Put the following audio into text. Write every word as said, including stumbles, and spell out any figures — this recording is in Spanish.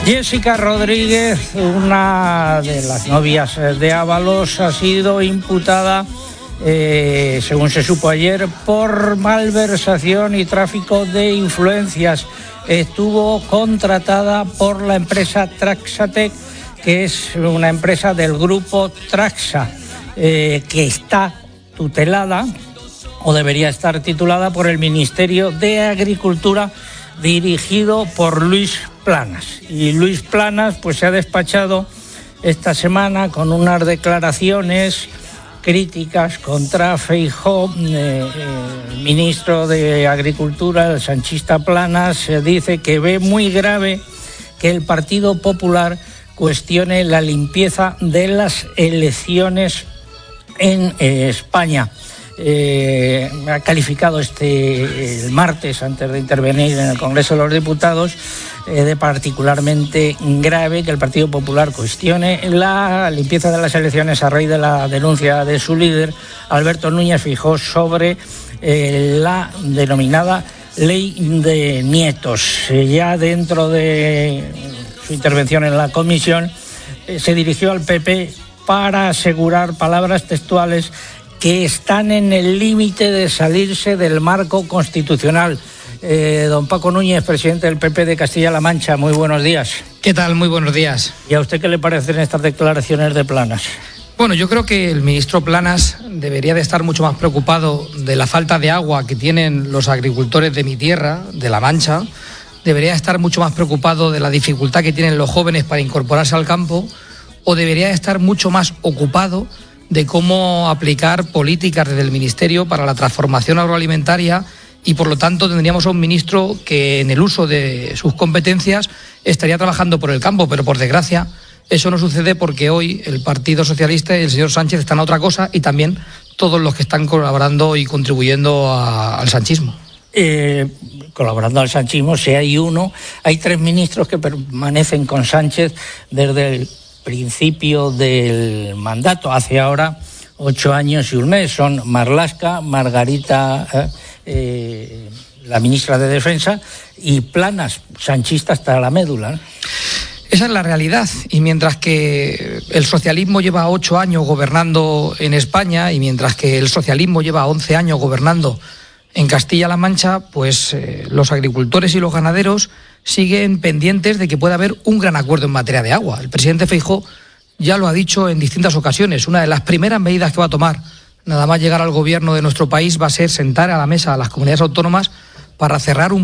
Jessica Rodríguez, una de las novias de Ábalos, ha sido imputada, eh, según se supo ayer, por malversación y tráfico de influencias. Estuvo contratada por la empresa Traxatec, que es una empresa del grupo Traxa, eh, que está tutelada o debería estar titulada por el Ministerio de Agricultura, dirigido por Luis Planas. Y Luis Planas pues se ha despachado esta semana con unas declaraciones críticas contra Feijóo. Eh, el ministro de Agricultura, el sanchista Planas, eh, dice que ve muy grave que el Partido Popular cuestione la limpieza de las elecciones en eh, España. Eh, ha calificado este el martes, antes de intervenir en el Congreso de los Diputados, eh, de particularmente grave que el Partido Popular cuestione la limpieza de las elecciones a raíz de la denuncia de su líder, Alberto Núñez Feijóo, sobre eh, la denominada Ley de Nietos. Eh, ya dentro de su intervención en la comisión, eh, se dirigió al P P para asegurar, palabras textuales, que están en el límite de salirse del marco constitucional. Eh, don Paco Núñez, presidente del P P de Castilla-La Mancha, muy buenos días. ¿Qué tal? Muy buenos días. ¿Y a usted qué le parecen estas declaraciones de Planas? Bueno, yo creo que el ministro Planas debería de estar mucho más preocupado de la falta de agua que tienen los agricultores de mi tierra, de La Mancha. Debería estar mucho más preocupado de la dificultad que tienen los jóvenes para incorporarse al campo, o debería estar mucho más ocupado de cómo aplicar políticas desde el Ministerio para la transformación agroalimentaria, y por lo tanto tendríamos a un ministro que en el uso de sus competencias estaría trabajando por el campo, pero por desgracia eso no sucede porque hoy el Partido Socialista y el señor Sánchez están a otra cosa, y también todos los que están colaborando y contribuyendo a, al sanchismo. Eh, colaborando al sanchismo, si hay uno, hay tres ministros que permanecen con Sánchez desde el principio del mandato, hace ahora ocho años y un mes. Son Marlaska, Margarita, eh, eh, la ministra de Defensa, y Planas, sanchista hasta la médula, ¿no? Esa es la realidad, y mientras que el socialismo lleva ocho años gobernando en España, y mientras que el socialismo lleva once años gobernando en Castilla-La Mancha, pues eh, los agricultores y los ganaderos siguen pendientes de que pueda haber un gran acuerdo en materia de agua. El presidente Feijóo ya lo ha dicho en distintas ocasiones. Una de las primeras medidas que va a tomar nada más llegar al gobierno de nuestro país va a ser sentar a la mesa a las comunidades autónomas para cerrar un